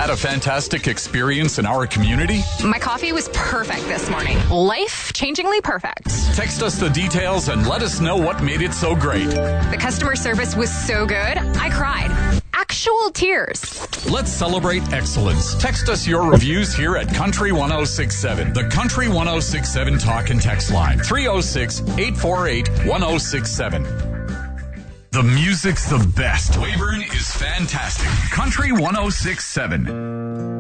Had a fantastic experience in our community? My coffee was perfect this morning. Life-changingly perfect. Text us the details and let us know what made it so great. The customer service was so good, I cried. Actual tears. Let's celebrate excellence. Text us your reviews here at Country 1067. The Country 1067 talk and text line. 306-848-1067. The music's the best. Weyburn is fantastic. Country 1067.